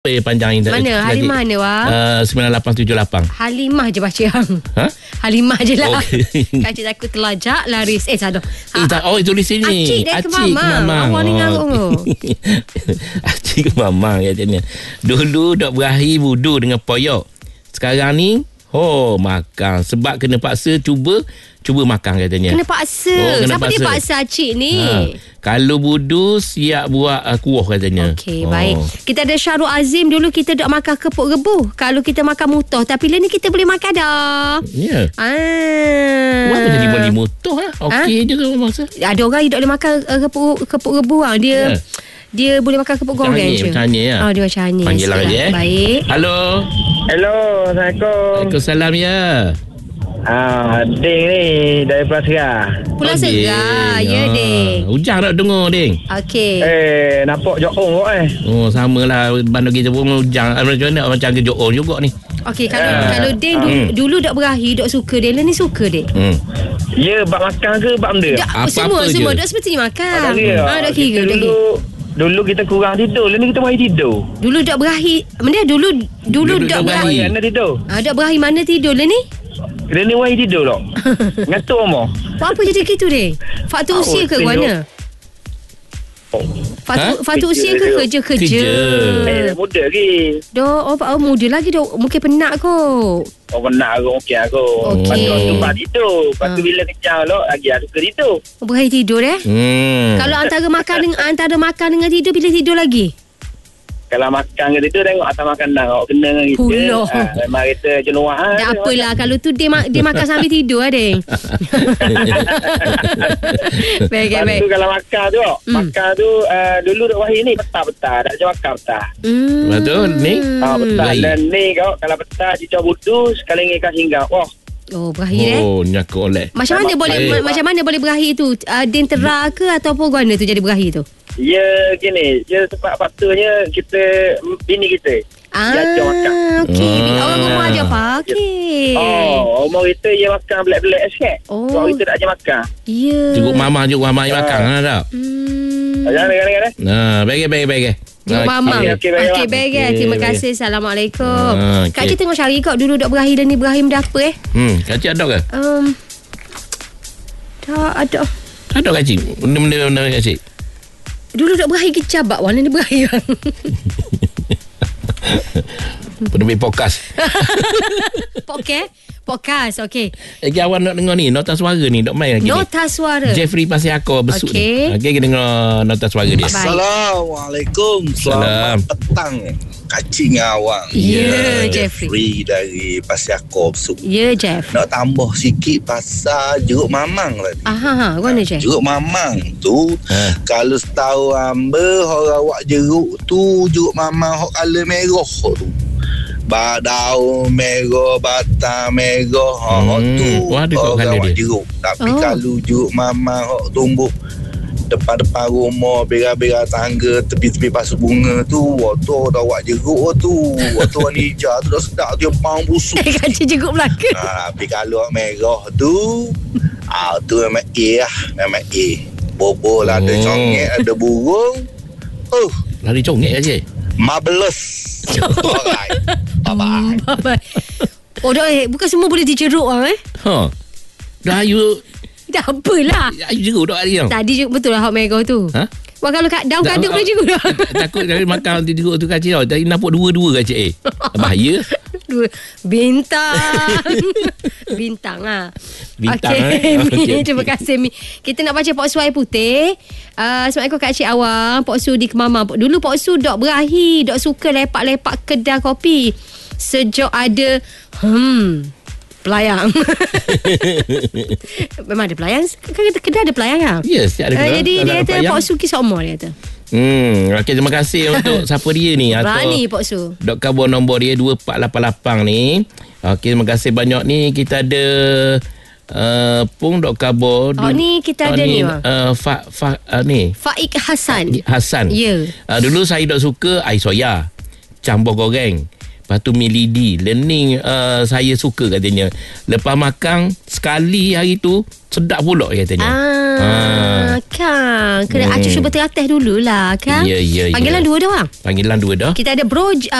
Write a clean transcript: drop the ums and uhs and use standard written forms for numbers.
panjang ini. Mana? Halimah mana, Wak? 9878. Halimah je baca yang. Ha? Halimah je lah. Okay. Kacik takut terlajak laris. Salah. Tulis sini. Acik dia ke Mamang. Awak ni ngarung. Acik ke Mamang katanya. Dulu dok berakhir wudu dengan poyok. Sekarang ni makan. Sebab kena paksa cuba makan katanya. Kena paksa. Siapa dia paksa Acik ni? Kalau wudu siap buat kuah katanya. Okey, baik. Kita ada Syarul Azim. Dulu kita dok makan kepuk rebuh. Kalau kita makan mutoh. Tapi lah ni kita boleh makan dah. Ya. Kenapa jadi boleh mutoh? Okey je tu masa. Ada orang yang dok boleh makan kepuk rebuh. Dia boleh makan kepuk goreng je. Macam ni ya. Dia macam ni. Panggil lah je. Baik. Halo. Assalamualaikum. Waalaikumsalam ya. Ding ni dari Pulau Serah. Pulau Serah. Ya, Ding. Hujan nak dengar, Ding. Okey. Nampak Johor Samalah bandar kita pun hujan. Macam mana macam ke Johor juga ni. Okey, kalau Ding dulu dok berakhir, dok suka Ding. Lah ni suka Ding. Ya, bab makan ke bab benda? Semua dok sepertinya makan. Dok kira Dulu kita kurang tidur, ni kita berakhir tidur. Dulu dok berakhir. Mana dulu dok berakhir. Mana tidur? Dok berakhir mana tidur lah ni? Dia ni berakhir tidur tak? Ngatuk amah. Apa jadi gitu Ding? Faktor usia ke mana? Faktor usia ke kerja? Muda lagi. Muda lagi dok. Mungkin penat kot. Penat aku, okey aku. Okey. Lepas tu tempat tidur. Lepas tu bila kejar lah, lagi aku suka tidur. Berakhir tidur Kalau antara makan dengan tidur, pilih tidur lagi? Kalau makan ke tidur, tengok atas makanan. Awak kena dengan kita. Memang kita jenuh. Tak apalah. Kalau tu dia makan sambil tidur lah, Ding. Baik. Lepas tu kalau makan tu, makan tu dulu duk wahir ni petang-petang. Tak macam makan petang. Lepas tu ni? Petang. Dan ni kalau petang cicau budu, sekali ingatkan singgah. Berakhir nyakut oleh. Macam mana boleh berakhir tu? Ding terah ke ataupun guana tu jadi berakhir tu? Ya gini, sebab faktornya kita bini kita. Dia ajar makan. Okey, orang rumah ajar pakir. Rumah kita dia makan belak-belak sikit. Orang kita tak ajar makan. Ya. Cukup mama yang makan tak? Jangan. Baik. Jom mama. Okey, baik. Terima kasih. Assalamualaikum. Kak Cik tengok cari kau dulu dok berakhir dan ni berakhir dah apa Kak Cik ada ke? Tak ada. Ada Kak Cik? Benda-benda Kak Cik? Dulu dok berakhir kecabak. Warna ni berakhir. Penerbit podcast. Podcast, okey. Awak nak dengar ni nota suara ni dok main lagi. Nota suara. Jeffrey Pasiako besuk ni. Okey, kita dengar nota suara dia. Assalamualaikum. Selamat petang. Kacing awak. Ya, Jeffrey dari Pasiako besuk. Ya, Jeff. Nak tambah sikit pasal jeruk mamang tadi. Mana Jeff? Jeruk mamang tu kalau setahu hamba orang awak jeruk tu jeruk mamang hok color merah tu. Daun merah, batang merah, tu orang awak jeruk. Tapi kalau jeruk mamang hok tumbuh depan-depan rumah, bera-bera tangga, tepi-tepi pasu bunga tu, waktu awak jeruk tu, waktu warna hijau tu dah sedap, dia bang busuk. Kacik jeruk belaka. Tapi kalau merah tu, tu memang A lah, memang A. Bobol ada congek, ada burung. Lari congek aja. Marvelous. Alright. Bye-bye. Bukan semua boleh dijeruk Dah you dah apalah. You jeruk tak hari yang? Tadi jeruk betul lah hot merah tu. Wah, kalau daun kaduk boleh jeruk dah. Takut kalau makan jeruk tu Kak Cik tau. Tadi nampak dua-dua Kak Cik. Bahaya. Bintang. Bintang lah. Okay. Terima kasih Mi. Kita nak baca Pok Su air putih. Assalamualaikum Kak Cik Awang. Pok Su di Kemamang. Dulu Pok Su dok berakhir, dok suka lepak-lepak kedai kopi. Sejak ada pelayang. Memang ada pelayang. Kan kedai ada pelayang kan? Yes, ada kedai. Jadi dia kata Pok Su kisah umur dia kata. Okey, terima kasih untuk siapa dia ni Rani Pok Su. Dok kabur nombor dia 2488 ni. Okey, terima kasih banyak ni. Kita ada Pung dok kabur. Ni kita ada ni ni Faik Hasan. Ya. Dulu saya dok suka air soya, campur goreng. Lepas tu milidi learning saya suka katanya. Lepas makan sekali hari tu sedap pula katanya. Kang, kena cuba teratas dululah, Kang. Ya. Panggilan 2 dah, bang. Panggilan 2 dah. Kita ada bro